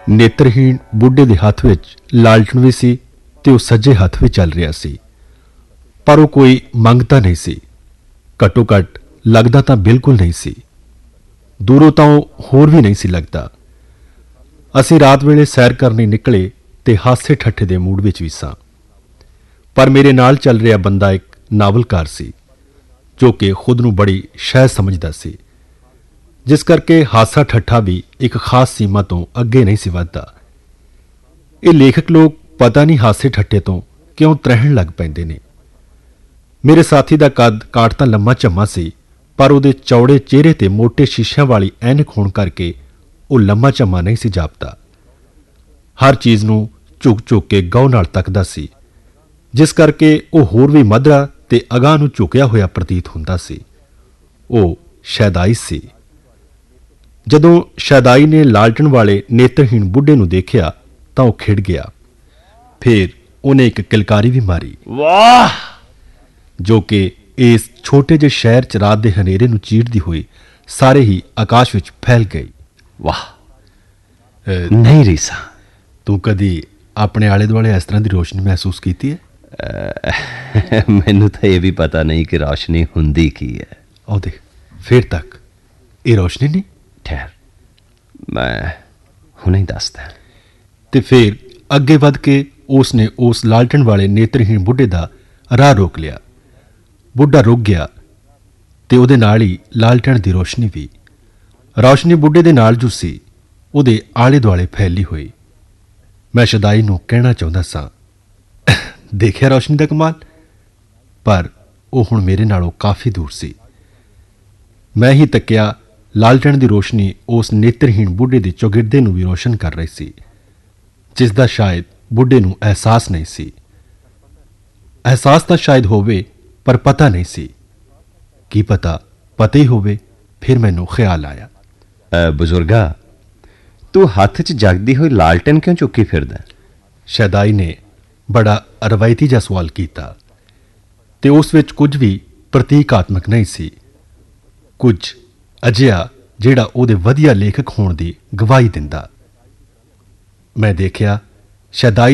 ਨੇਤਰਹੀਣ ਬੁੱਢੇ ਦੇ ਹੱਥ ਵਿੱਚ ਲਾਲਟਣ ਵੀ ਸੀ ਤੇ ਉਹ ਸੱਜੇ ਹੱਥ ਵਿੱਚ ਚੱਲ ਰਿਹਾ ਸੀ, ਪਰ ਉਹ ਕੋਈ ਮੰਗਤਾ ਨਹੀਂ ਸੀ। ਘੱਟੋ ਘੱਟ ਲੱਗਦਾ ਤਾਂ ਬਿਲਕੁਲ ਨਹੀਂ ਸੀ। ਦੂਰੋਂ ਤਾਂ ਉਹ ਹੋਰ ਵੀ ਨਹੀਂ ਸੀ ਲੱਗਦਾ। ਅਸੀਂ ਰਾਤ ਵੇਲੇ ਸੈਰ ਕਰਨੀ ਨਿਕਲੇ ਤੇ ਹਾਸੇ ਠੱਠੇ ਦੇ ਮੂਡ ਵਿੱਚ ਵੀ ਸਾਂ। ਪਰ ਮੇਰੇ ਨਾਲ ਚੱਲ ਰਿਹਾ ਬੰਦਾ ਇੱਕ ਨਾਵਲਕਾਰ ਸੀ, ਜੋ ਕਿ ਖੁਦ ਨੂੰ ਬੜੀ ਸ਼ਾਇਦ ਸਮਝਦਾ ਸੀ, ਜਿਸ ਕਰਕੇ ਹਾਸਾ ਠੱਠਾ ਵੀ ਇੱਕ ਖਾਸ ਸੀਮਾ ਤੋਂ ਅੱਗੇ ਨਹੀਂ ਸੀ ਵੱਧਦਾ। ਇਹ ਲੇਖਕ ਲੋਕ ਪਤਾ ਨਹੀਂ ਹਾਸੇ ਠੱਠੇ ਤੋਂ ਕਿਉਂ ਤ੍ਰਹਿਣ ਲੱਗ ਪੈਂਦੇ ਨੇ। ਮੇਰੇ ਸਾਥੀ ਦਾ ਕੱਦ ਕਾਠ ਤਾਂ ਲੰਮਾ ਝੰਮਾ ਸੀ, ਪਰ ਉਹਦੇ ਚੌੜੇ ਚਿਹਰੇ ਤੇ ਮੋਟੇ ਸ਼ੀਸ਼ਿਆਂ ਵਾਲੀ ਐਨਕ ਹੋਣ ਕਰਕੇ ਉਹ ਲੰਮਾ ਝੰਮਾ ਨਹੀਂ ਸੀ ਜਾਪਦਾ। ਹਰ ਚੀਜ਼ ਨੂੰ ਝੁਕ ਝੁਕ ਕੇ ਗਹੁ ਨਾਲ ਤੱਕਦਾ ਸੀ, ਜਿਸ ਕਰਕੇ ਉਹ ਹੋਰ ਵੀ ਮਧਰਾ ਤੇ ਅਗਾਂਹ ਨੂੰ ਝੁਕਿਆ ਹੋਇਆ ਪ੍ਰਤੀਤ ਹੁੰਦਾ ਸੀ। ਉਹ ਸ਼ੈਦਾਈ ਸੀ। ਜਦੋਂ ਸ਼ੈਦਾਈ ਨੇ ਲਾਲਟਣ ਵਾਲੇ ਨੇਤਰਹੀਣ ਬੁੱਢੇ ਨੂੰ ਦੇਖਿਆ ਤਾਂ ਉਹ ਖਿੜ ਗਿਆ। ਫਿਰ ਉਹਨੇ ਇੱਕ ਕਿਲਕਾਰੀ ਵੀ ਮਾਰੀ, ਵਾਹ, ਜੋ ਕਿ ਇਸ ਛੋਟੇ ਜਿਹੇ ਸ਼ਹਿਰ 'ਚ ਰਾਤ ਦੇ ਹਨੇਰੇ ਨੂੰ ਚੀਰਦੀ ਹੋਈ ਸਾਰੇ ਹੀ ਆਕਾਸ਼ ਵਿੱਚ ਫੈਲ ਗਈ। ਵਾਹ। ਨਹੀਂ ਰੀਸਾ, ਤੂੰ ਕਦੀ ਆਪਣੇ ਆਲੇ ਦੁਆਲੇ ਇਸ ਤਰ੍ਹਾਂ ਦੀ ਰੋਸ਼ਨੀ ਮਹਿਸੂਸ ਕੀਤੀ ਹੈ? ਮੈਨੂੰ ਤਾਂ ਇਹ ਵੀ ਪਤਾ ਨਹੀਂ ਕਿ ਰੌਸ਼ਨੀ ਹੁੰਦੀ ਕੀ ਹੈ। ਉਹ ਦੇਖ, ਫਿਰ ਤੱਕ ਇਹ ਰੋਸ਼ਨੀ ਨਹੀਂ। ਠਹਿਰ, ਮੈਂ ਹੁਣੇ ਹੀ ਦੱਸਦਾ। ਤੇ ਫਿਰ ਅੱਗੇ ਵੱਧ ਕੇ ਉਸ ਨੇ ਉਸ ਲਾਲਟਣ ਵਾਲੇ ਨੇਤਰਹੀਣ ਬੁੱਢੇ ਦਾ ਰਾਹ ਰੋਕ ਲਿਆ। ਬੁੱਢਾ ਰੁਕ ਗਿਆ ਤੇ ਉਹਦੇ ਨਾਲ ਹੀ ਲਾਲਟਣ ਦੀ ਰੋਸ਼ਨੀ ਵੀ। ਰੌਸ਼ਨੀ ਬੁੱਢੇ ਦੇ ਨਾਲ ਜੋ ਸੀ, ਉਹਦੇ ਆਲੇ ਦੁਆਲੇ ਫੈਲੀ ਹੋਈ। ਮੈਂ ਸ਼ੈਦਾਈ ਨੂੰ ਕਹਿਣਾ ਚਾਹੁੰਦਾ ਸਾਂ, ਦੇਖਿਆ ਰੌਸ਼ਨੀ ਦਾ ਕਮਾਲ, ਪਰ ਉਹ ਹੁਣ ਮੇਰੇ ਨਾਲੋਂ ਕਾਫੀ ਦੂਰ ਸੀ। ਮੈਂ ਹੀ ਤੱਕਿਆ, ਲਾਲਟਣ ਦੀ ਰੋਸ਼ਨੀ ਉਸ ਨੇਤਰਹੀਣ ਬੁੱਢੇ ਦੇ ਚੌਗਿਰਦੇ ਨੂੰ ਵੀ ਰੋਸ਼ਨ ਕਰ ਰਹੀ ਸੀ, ਜਿਸ ਦਾ ਸ਼ਾਇਦ ਬੁੱਢੇ ਨੂੰ ਅਹਿਸਾਸ ਨਹੀਂ ਸੀ। ਅਹਿਸਾਸ ਤਾਂ ਸ਼ਾਇਦ ਹੋਵੇ, ਪਰ ਪਤਾ ਨਹੀਂ ਸੀ। ਕੀ ਪਤਾ ਹੀ ਹੋਵੇ। ਫਿਰ ਮੈਨੂੰ ਖਿਆਲ ਆਇਆ, ਬਜ਼ੁਰਗਾ, ਤੂੰ ਹੱਥ 'ਚ ਜਗਦੀ ਹੋਈ ਲਾਲਟਨ ਕਿਉਂ ਚੁੱਕੀ ਫਿਰਦਾ? ਸ਼ੈਦਾਈ ਨੇ ਬੜਾ ਰਵਾਇਤੀ ਜਿਹਾ ਸਵਾਲ ਕੀਤਾ ਤੇ ਉਸ ਵਿੱਚ ਕੁਝ ਵੀ ਪ੍ਰਤੀਕਾਤਮਕ ਨਹੀਂ ਸੀ, ਕੁਝ ਅਜਿਹਾ ਜਿਹੜਾ ਉਹਦੇ ਵਧੀਆ ਲੇਖਕ ਹੋਣ ਦੀ ਗਵਾਹੀ ਦਿੰਦਾ। ਮੈਂ ਦੇਖਿਆ, ਸ਼ੈਦਾਈ